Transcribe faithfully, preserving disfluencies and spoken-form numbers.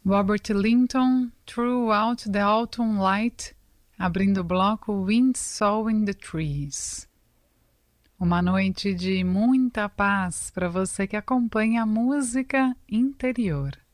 Robert Linton, Throughout the Autumn Light, abrindo o bloco Wind Sowing the Trees. Uma noite de muita paz para você que acompanha a música interior.